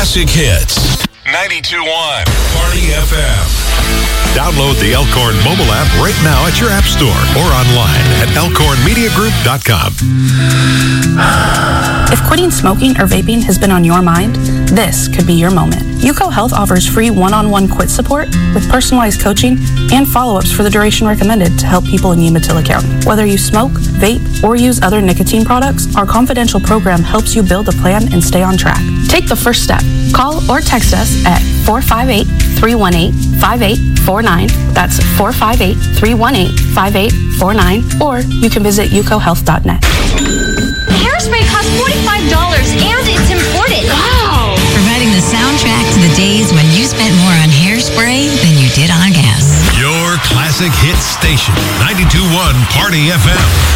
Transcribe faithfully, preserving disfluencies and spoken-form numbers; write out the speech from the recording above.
Classic Hits. ninety-two point one Party F M. Download the Elkhorn mobile app right now at your app store or online at elkhorn media group dot com. If quitting smoking or vaping has been on your mind, this could be your moment. UCO Health offers free one-on-one quit support with personalized coaching and follow-ups for the duration recommended to help people in Umatilla County. Whether you smoke, vape, or use other nicotine products, our confidential program helps you build a plan and stay on track. Take the first step. Call or text us at four five eight, three one eight, five eight four nine. That's four five eight, three one eight, five eight four nine. Or you can visit U C O health dot net. Hairspray costs forty-five dollars and it's imported. Wow! Providing the soundtrack to the days when you spent more on hairspray than you did on gas. Your classic hit station, ninety-two point one Party F M.